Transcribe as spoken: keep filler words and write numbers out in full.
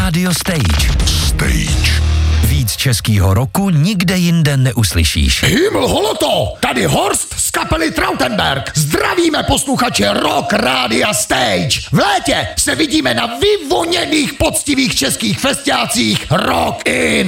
Radio Stage. Stage. Víc českýho roku nikde jinde neuslyšíš. Himmel holoto, tady Horst z kapely Trautenberg. Zdravíme posluchače Rock Rádia Stage. V létě se vidíme na vyvoněných poctivých českých festiácích Rock In.